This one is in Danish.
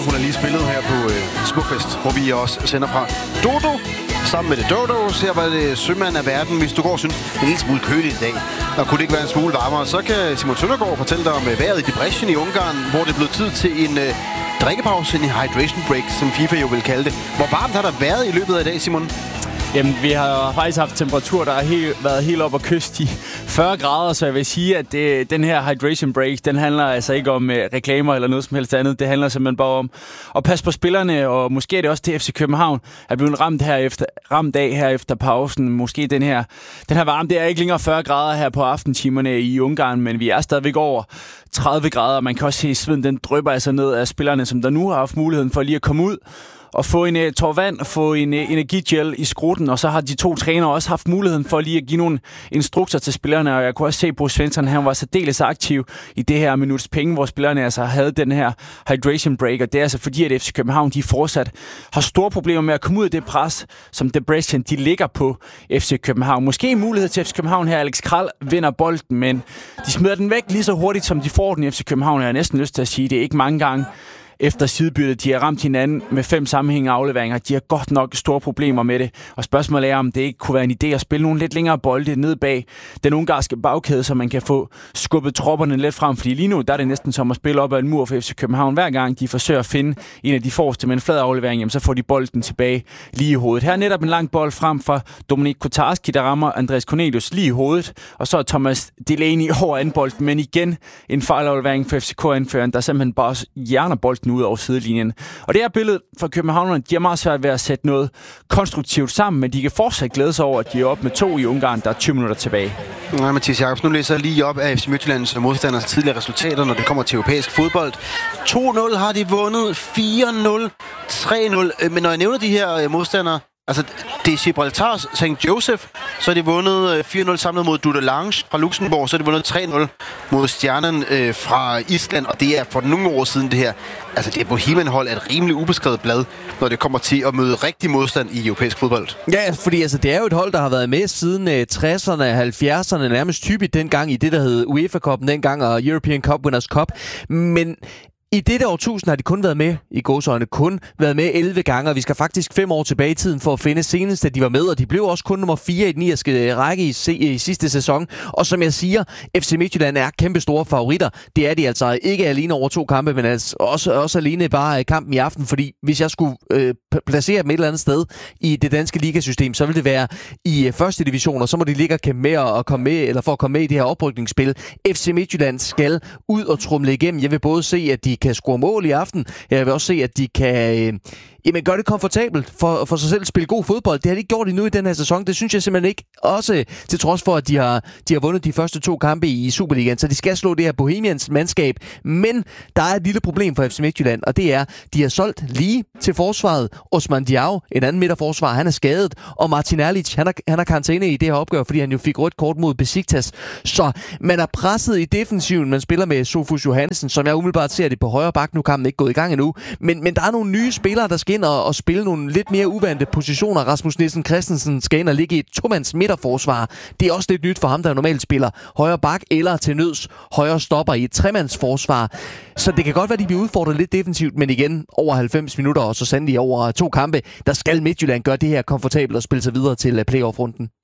Hun er lige spillet her på Smukfest, hvor vi også sender fra Dodo. Sammen med det Dodo, her var det sømand af verden. Hvis du går og synes, det er en lille smule køligt i dag, og kunne det ikke være en smule varmere, så kan Simon Søndergaard fortælle dig om vejret i Debrecen i Ungarn, hvor det er blevet tid til en drikkepause, en hydration break, som FIFA jo vil kalde det. Hvor varmt har der været i løbet af i dag, Simon? Jamen, vi har faktisk haft temperatur, der har været helt op ad kyst i 40 grader, så jeg vil sige, at den her hydration break, den handler altså ikke om reklamer eller noget som helst andet. Det handler simpelthen bare om at passe på spillerne, og måske er det også det FC København er blevet ramt af her efter pausen. Måske den her varme, det er ikke længere 40 grader her på aftentimerne i Ungarn, men vi er stadigvæk over 30 grader. Man kan også se, sveden den drypper altså ned af spillerne, som der nu har haft muligheden for lige at komme ud og få en tår vand og få en energigel i skruten, og så har de to trænere også haft muligheden for lige at give nogle instrukser til spillerne, og jeg kunne også se, at Bo Svensson, han var særdeles aktiv i det her minuts penge, hvor spillerne altså havde den her hydration break, og det er altså fordi, at FC København, de fortsat har store problemer med at komme ud af det pres, som Debrecen, de ligger på FC København. Måske en mulighed til FC København her, Alex Kral vinder bolden, men de smider den væk lige så hurtigt, som de får den i FC København. Jeg har næsten lyst til at sige, det er ikke mange gange efter sidebyttet. De har ramt hinanden med 5 sammenhængende afleveringer. De har godt nok store problemer med det. Og spørgsmålet er, om det ikke kunne være en idé at spille nogle lidt længere bolde ned bag den ungarske bagkæde, så man kan få skubbet tropperne lidt frem. Fordi lige nu, der er det næsten som at spille op ad en mur for FC København. Hver gang de forsøger at finde en af de forreste med en flad aflevering, jamen, så får de bolden tilbage lige i hovedet. Her er netop en lang bold frem fra Dominik Kotarski, der rammer Andreas Cornelius lige i hovedet. Og så er Thomas Delaney over anden bolden, men igen en fejlaflevering for FCK-anføreren, der simpelthen bare hjerner bolden ud over sidelinjen. Og det her billede fra københavnerne, de har meget svært ved at sætte noget konstruktivt sammen, men de kan fortsat glæde sig over, at de er op med 2 i Ungarn, der er 20 minutter tilbage. Nej, Mathias Jacobsen, nu læser jeg lige op af FC Midtjyllands modstanders tidligere resultater, når det kommer til europæisk fodbold. 2-0 har de vundet, 4-0, 3-0. Men når jeg nævner de her modstandere, altså, det er Gibraltar, St. Joseph, så er de vundet 4-0 samlet mod Dudelange fra Luxembourg, så er de vundet 3-0 mod Stjernen fra Island, og det er for nogle år siden det her. Altså, det er Bohemian-hold er et rimelig ubeskrevet blad, når det kommer til at møde rigtig modstand i europæisk fodbold. Ja, fordi altså, det er jo et hold, der har været med siden 60'erne, 70'erne, nærmest typisk dengang i det, der hed UEFA-cupen dengang, og European Cup Winners' Cup. Men i dette årtusind har de kun været med, i gåseøjne, kun været med 11 gange, og vi skal faktisk 5 år tilbage i tiden for at finde senest, at de var med, og de blev også kun nummer 4 i den irske række i sidste sæson. Og som jeg siger, FC Midtjylland er kæmpe store favoritter. Det er de altså ikke alene over 2 kampe, men altså også alene bare kampen i aften, fordi hvis jeg skulle placere dem et eller andet sted i det danske ligasystem, så vil det være i første division, og så må de ligge og kæmpe med og komme med, eller for at komme med i det her oprykningsspil. FC Midtjylland skal ud og trumle igennem. Jeg vil både se, at de kan score mål i aften. Jeg vil også se, at de kan gøre det komfortabelt for sig selv at spille god fodbold. Det har de ikke gjort endnu i den her sæson. Det synes jeg simpelthen ikke. Også til trods for, at de har vundet de første 2 kampe i Superligaen. Så de skal slå det her Bohemians mandskab. Men der er et lille problem for FC Midtjylland, og det er, de har solgt lige til forsvaret. Osman Diao, en anden midterforsvar, han er skadet. Og Martin Erlich, han har karantæne i det her opgør, fordi han jo fik rødt kort mod Besiktas. Så man er presset i defensiven. Man spiller med Sofus Johannessen, som jeg umiddelbart ser det på højre bak. Nu er kampen ikke gået i gang endnu. Men der er nogle nye spillere, der skal ind og spille nogle lidt mere uvante positioner. Rasmus Nielsen Christensen skal ind og ligge i et 2-mands midterforsvar. Det er også lidt nyt for ham, der normalt spiller højre bak eller til nøds højre stopper i et 3-mands forsvar. Så det kan godt være, de bliver udfordret lidt defensivt, men igen over 90 minutter og så sandelig over 2 kampe, der skal Midtjylland gøre det her komfortabelt og spille sig videre til playoff-runden.